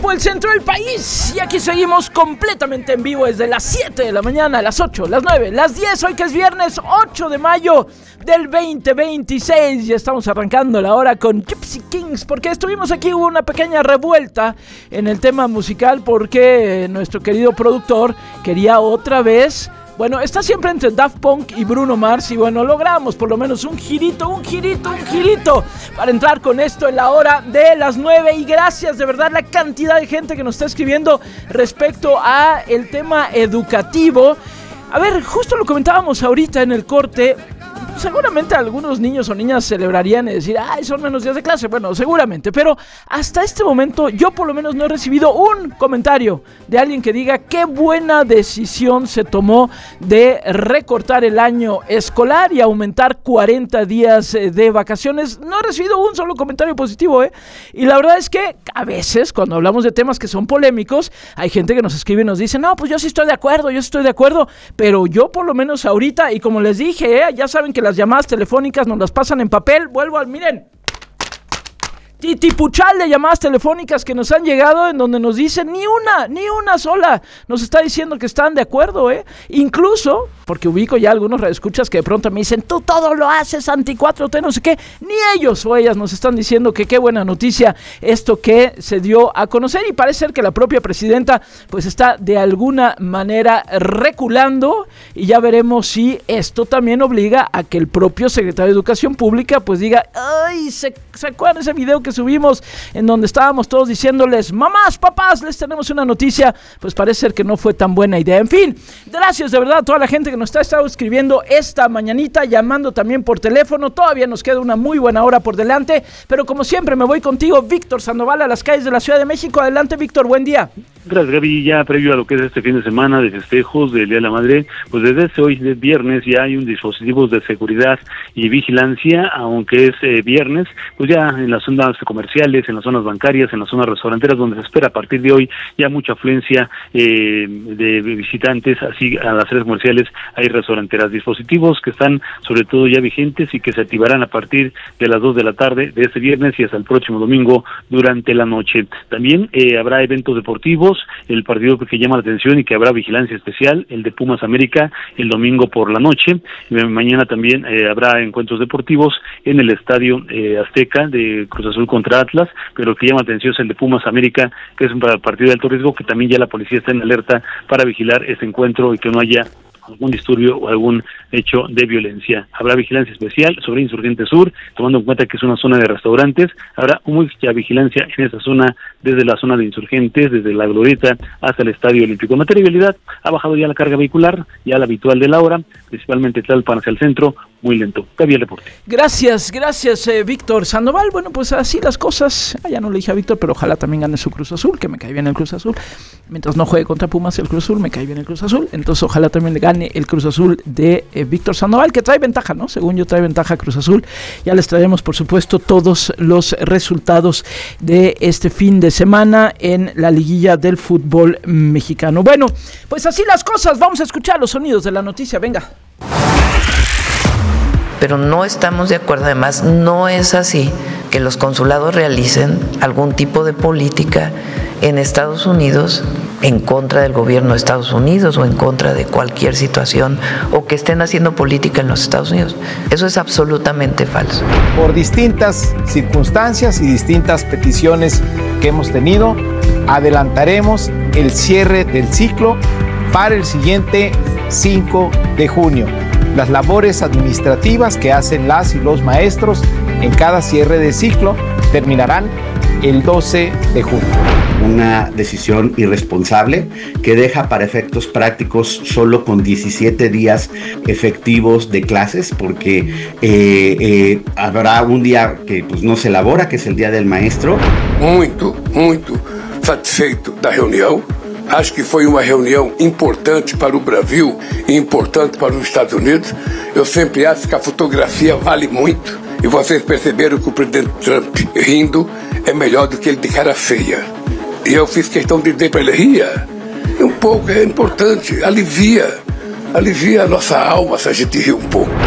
tiempo del centro del país. Y aquí seguimos completamente en vivo desde las 7 de la mañana, las 8, las 9, las 10. Hoy que es viernes 8 de mayo del 2026. Ya estamos arrancando la hora con Gypsy Kings, porque estuvimos aquí, hubo una pequeña revuelta en el tema musical, porque nuestro querido productor quería otra vez... Bueno, está siempre entre Daft Punk y Bruno Mars y bueno, logramos por lo menos un girito para entrar con esto en la hora de las 9 y gracias de verdad la cantidad de gente que nos está escribiendo respecto a el tema educativo. A ver, justo lo comentábamos ahorita en el corte. Seguramente algunos niños o niñas celebrarían y decir, ay, son menos días de clase. Bueno, seguramente, pero hasta este momento yo por lo menos no he recibido un comentario de alguien que diga qué buena decisión se tomó de recortar el año escolar y aumentar 40 días de vacaciones. No he recibido un solo comentario positivo, Y la verdad es que a veces cuando hablamos de temas que son polémicos, hay gente que nos escribe y nos dice, no, pues yo sí estoy de acuerdo, pero yo por lo menos ahorita, y como les dije, ya saben que las llamadas telefónicas nos las pasan en papel. Miren, titipuchal de llamadas telefónicas que nos han llegado en donde nos dicen ni una sola nos está diciendo que están de acuerdo, Incluso, porque ubico ya algunos radioescuchas que de pronto me dicen, tú todo lo haces anti-4T, no sé qué, ni ellos o ellas nos están diciendo que qué buena noticia esto que se dio a conocer y parece ser que la propia presidenta pues está de alguna manera reculando y ya veremos si esto también obliga a que el propio secretario de Educación Pública pues diga, ay, ¿se acuerdan ese video que subimos en donde estábamos todos diciéndoles, mamás, papás, les tenemos una noticia? Pues parece ser que no fue tan buena idea. En fin, gracias de verdad a toda la gente que nos está estado escribiendo esta mañanita, llamando también por teléfono. Todavía nos queda una muy buena hora por delante, pero como siempre me voy contigo, Víctor Sandoval, a las calles de la Ciudad de México. Adelante, Víctor, buen día. Gracias, Gaby. Ya previo a lo que es este fin de semana de festejos del Día de la Madre, pues desde hoy, de viernes, ya hay un dispositivo de seguridad y vigilancia, aunque es viernes, pues ya en las zonas comerciales, en las zonas bancarias, en las zonas restauranteras, donde se espera a partir de hoy ya mucha afluencia de visitantes, así a las áreas comerciales hay restauranteras. Dispositivos que están sobre todo ya vigentes y que se activarán a partir de las 2 de la tarde de este viernes y hasta el próximo domingo durante la noche. También habrá eventos deportivos, el partido que llama la atención y que habrá vigilancia especial, el de Pumas América, el domingo por la noche. Mañana también habrá encuentros deportivos en el estadio Azteca de Cruz Azul contra Atlas, pero que llama atención es el de Pumas América, que es un partido de alto riesgo, que también ya la policía está en alerta para vigilar este encuentro y que no haya algún disturbio o algún hecho de violencia. Habrá vigilancia especial sobre Insurgente Sur, tomando en cuenta que es una zona de restaurantes. Habrá mucha vigilancia en esa zona, desde la zona de Insurgentes, desde la Glorieta hasta el Estadio Olímpico. En materia de vialidad, ha bajado ya la carga vehicular, ya la habitual de la hora, principalmente Tlalpan hacia el centro, muy lento. Gaby, el reporte. Gracias, Víctor Sandoval. Bueno, pues así las cosas. Ya no le dije a Víctor, pero ojalá también gane su Cruz Azul, que me cae bien el Cruz Azul. Mientras no juegue contra Pumas el Cruz Azul, me cae bien el Cruz Azul. Entonces ojalá también le gane el Cruz Azul de Víctor Sandoval, que trae ventaja, ¿no? Según yo trae ventaja Cruz Azul. Ya les traeremos, por supuesto, todos los resultados de este fin de semana en la liguilla del fútbol mexicano. Bueno, pues así las cosas. Vamos a escuchar los sonidos de la noticia. Venga. Pero no estamos de acuerdo, además no es así que los consulados realicen algún tipo de política en Estados Unidos en contra del gobierno de Estados Unidos o en contra de cualquier situación o que estén haciendo política en los Estados Unidos. Eso es absolutamente falso. Por distintas circunstancias y distintas peticiones que hemos tenido, adelantaremos el cierre del ciclo para el siguiente 5 de junio. Las labores administrativas que hacen las y los maestros en cada cierre de ciclo terminarán el 12 de junio. Una decisión irresponsable que deja para efectos prácticos solo con 17 días efectivos de clases, porque habrá un día que pues, no se elabora, que es el Día del Maestro. Muito satisfeito da reunião. Acho que foi uma reunião importante para o Brasil e importante para os Estados Unidos. Eu sempre acho que a fotografia vale muito. E vocês perceberam que o presidente Trump rindo é melhor do que ele de cara feia. E eu fiz questão de dizer para ele, ria. Um pouco é importante, alivia a nossa alma se a gente rir um pouco.